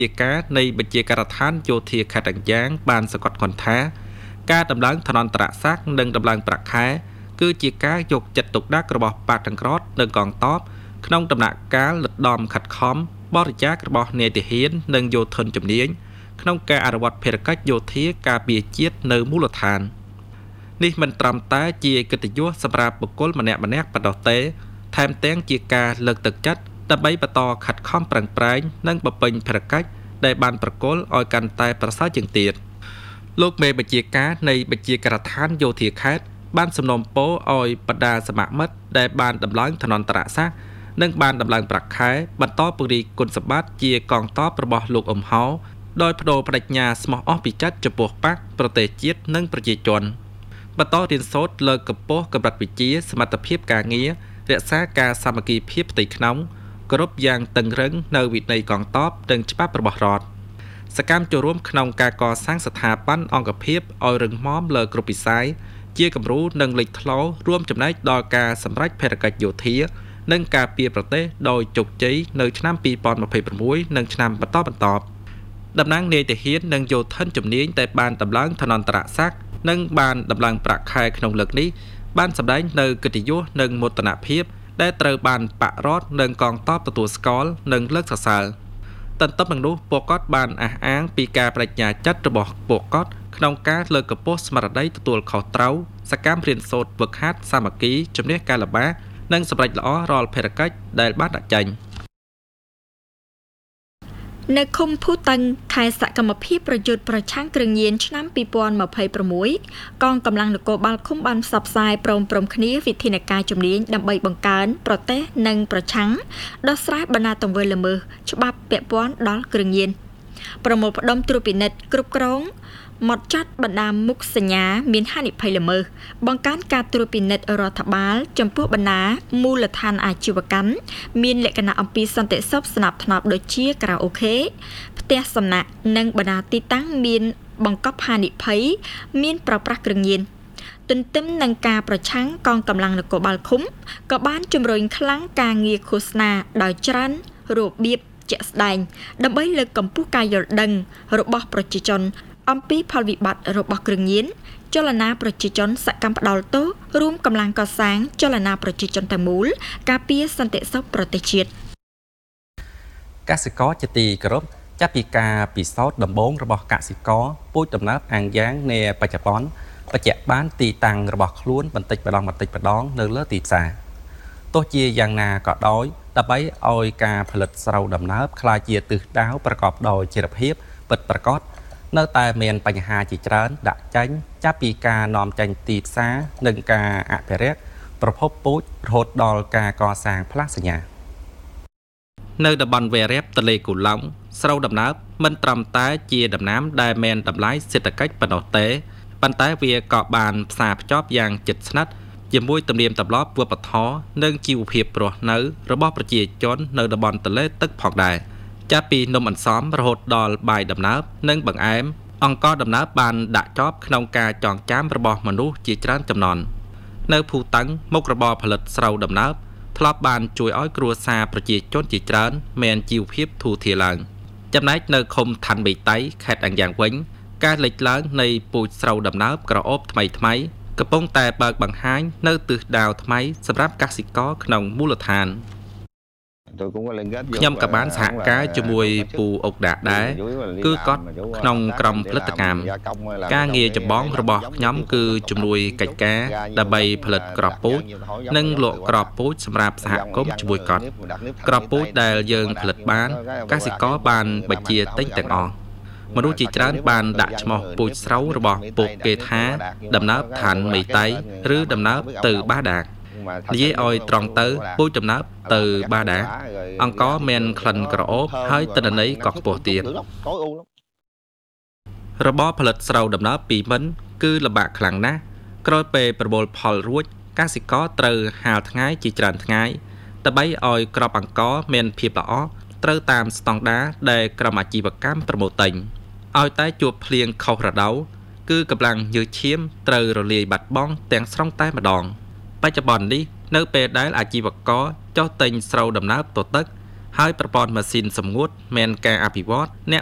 ជាការនៃបញ្ជាការដ្ឋានយោធាខេត្តអង្គរបានសង្កត់ធ្ងន់ថាការដំឡើងឋានន្តរស័ក្តិនិងដំឡើងប្រាក់ខែគឺជាការយកចិត្តទុកដាក់របស់បាតង្ក្រតនិងកងទ័ពក្នុងដំណាក់កាលលិតដំខិតខំបរិយារបស់នាយទាហាននិងយោធិនជំនាញក្នុងការអនុវត្តភារកិច្ចយោធាការពារជាតិនៅមូលដ្ឋាននេះមិនត្រឹមតែជាកិត្តិយសសម្រាប់បុគ្គលម្នាក់ប៉ុណ្ណោះទេថែមទាំងជាការលើកទឹកចិត្តដើម្បីបន្តខិតខំប្រឹងប្រែងនិងបំពេញភារកិច្ចដែលបានប្រគល់ឲ្យកាន់តែប្រសើរជាងទៀតលោកមេបញ្ជាការនៃបញ្ជាការដ្ឋានយោធាខេត្តបានសំណូមពរឲ្យបណ្ដាសមាមិត្តដែលបានដំឡើងឋានន្តរស័ក្តិនិងបានដំឡើងប្រាក់ខែបន្តពង្រីកគុណសម្បត្តិជាកងទ័ពរបស់លោកអ៊ុំហោដោយបដូរបដិញ្ញាស្មោះអស់ពីចិត្តចំពោះបកប្រទេសជាតិនិងប្រជាជនបន្តរៀនសូត្រលើកកម្ពស់កម្រិតវិជ្ជាសមត្ថភាពការងាររក្សាការសាមគ្គីភាពផ្ទៃក្នុងគោរពយ៉ាងតឹងរ៉ឹងនៅវិន័យកងទ័ពនិងច្បាប់របស់រដ្ឋសកម្មចូលរួមក្នុងការកសាងស្ថាប័នអង្គភាពឲ្យរឹងមាំលើគ្រប់វិស័យជាគំរូនិងលេចធ្លោរួមចំណែកដល់ការសម្រេចភារកិច្ចយោធានិងការពារប្រទេសដោយជោគជ័យនៅឆ្នាំ2026និងឆ្នាំបន្តតំណាងនាយទាហាននិងយោធិនជំនាញតែបានដំឡើងឋានន្តរស័ក្តិនិងបានដំឡើងប្រាក់ខែក្នុងលើកនេះបានសម្ដែងនៅកិត្តិយសនិងមោទនភាពដែលត្រូវបានបករដ្ឋនិងកងទ័ពទទួលស្គាល់និងលើកសរសើរទន្ទឹមនឹងនោះពួកគាត់បានអះអាងពីការបដិញ្ញាចិត្តរបស់ពួកគាត់ក្នុងការលើកកម្ពស់ស្មារតីទទួលខុសត្រូវសកម្មរៀនសូត្រវឹកហាត់សាមគ្គីជំនះការលំបាកនិងសម្រេចល្អរាល់ភារកិច្ចដែលបានដាក់ចេញនៅឃុំភូតឹងខេត្តសកម្មភាពប្រយុទ្ធប្រឆាំងគ្រឿងញៀនឆ្នាំ2026កងកម្លាំងនគរបាលឃុំបានផ្សព្វផ្សាយព្រមគ្នាវិធានការជំនាញដើម្បីបង្កើនប្រទេសនិងប្រឆាំងដោះស្រាយបណ្ដាទង្វើល្មើសច្បាប់ពាក់ព័ន្ធដល់គ្រឿងញៀនប្រមូលផ្ដុំត្រួតពិនិត្យគ្រប់គ្រងម៉ត់ចាត់បណ្ដាមុខសញ្ញាមានហានិភ័យល្មើសបង្កើនការត្រួតពិនិត្យរដ្ឋបាលចំពោះបណ្ដាមូលដ្ឋានអាជីវកម្មមានលក្ខណៈអំពីសន្តិសុខស្នាប់ធ្នាប់ដូចជាការ៉ាអូខេផ្ទះសំណាក់និងបណ្ដាទីតាំងមានបង្កប់ហានិភ័យមានប្រប្រាស់គ្រឿងញៀនទន្ទឹមនឹងការប្រឆាំងកងកម្លាំងនគរបាលឃុំក៏បានជំរុញខ្លាំងការងារឃោសនាដោយច្រើនរបៀបជាក់ស្ដែងដើម្បីលើកកម្ពស់ការយល់ដឹងរបស់ប្រជាជនអំពីផលវិបត្តិរបស់គ្រឿងញៀនចលនាប្រជាជនសកម្មផ្ដាល់ទោសរួមកម្លាំងកសាងចលនាប្រជាជនទាំងមូលការពារសន្តិសុខប្រទេសជាតិកសិករជាទីគោរពចាប់ពីការពិសោធន៍ដំបូងរបស់កសិករពូជដំណើបអាងយ៉ាងនាបច្ចុប្បន្នបញ្ជាក់បានទីតាំងរបស់ខ្លួនបន្តិចម្ដងនៅលើទីផ្សារទោះជាយ៉ាងណាក៏ដោយដើម្បីឲ្យការផលិតស្រូវដំណើបក្លាយជាទិសដៅប្រកបដោយចីរភាពពិតប្រាកដនៅតែមានបញ្ហាជាច្រើនដាក់ចេញចាប់ពីការនាំចេញទីផ្សារនិងការអភិរក្សប្រភពពូជរហូតដល់ការកសាងផ្លាកសញ្ញានៅតំបន់វាលរ៉ាបទន្លេគូឡុងស្រូវដំណើបមិនត្រឹមតែជាដំណាំដែលមានតម្លៃសេដ្ឋកិច្ចប៉ុណ្ណោះទេប៉ុន្តែវាក៏បានផ្សារភ្ជាប់យ៉ាងជិតស្និទ្ធជាមួយទំនៀមទម្លាប់វប្បធម៌និងជីវភាពរស់នៅរបស់ប្រជាជននៅតំបន់ទន្លេទឹកផងដែរចាប់ពីនំអន្សមរហូតដល់បាយដំណើបនិងបង្អែមអង្ករដំណើបបានដាក់ជាប់ក្នុងការចងចាំរបស់មនុស្សជាច្រើនជំនាន់នៅភូតឹងមុខរបរផលិតស្រូវដំណើបធ្លាប់បានជួយឲ្យគ្រួសារប្រជាជនជាច្រើនមានជីវភាពធូរធារឡើងចំណែកនៅឃុំឋានបេតៃខេត្តអង្គរវិញការលេចឡើងនៃពូជស្រូវដំណើបក្រអូបថ្មីកំពុងតែបើកបង្ហាញនៅទិសដៅថ្មីសម្រាប់កសិករក្នុងមូលដ្ឋានខ្ញុំក៏បានសហការជាមួយពូអុកដាដែរគឺគាត់ក្នុងក្រុមផលិតកម្មការងារចម្បងរបស់ខ្ញុំគឺជំនួយកិច្ចការដើម្បីផលិតក្របពូជនិងលក់ក្របពូជសម្រាប់សហគមន៍ជាមួយគាត់ក្របពូជដែលយើងផលិតបានកសិករបានបញ្ជាទិញទាំងអស់មនុស្សជាច្រើនបានដាក់ឈ្មោះពូជស្រូវរបស់ពួកគេថាដំណើបឋានមេតៃឬដំណើបទៅបាដាកនិយាយឲ្យត្រង់ទៅពូជដំណើបទៅបាដាអង្គរមានក្លិនក្រអូបហើយទិន្នន័យក៏ខ្ពស់ទៀតរបបផលិតស្រូវដំណើបពីមិនគឺលំបាកខ្លាំងណាស់ក្រោយពេលប្រមូលផលរួចកសិករត្រូវហាលថ្ងៃជាច្រើនថ្ងៃដើម្បីឲ្យក្របអង្ករមានភាពល្អត្រូវតាមស្តង់ដារដែលក្រុមអាជីវកម្មប្រមូលទិញឲ្យតែជួបភ្លៀងខុសរដូវគឺកម្លាំងញើសឈាមត្រូវរលាយបាត់បង់ទាំងស្រុងតែម្ដងបច្ចុប្បន្ននេះនៅពេលដែលអាជីវករចុះទិញស្រូវដំណើបទៅទឹកហើយប្រព័ន្ធម៉ាស៊ីនសម្ងួតមានការអភិវឌ្ឍអ្នក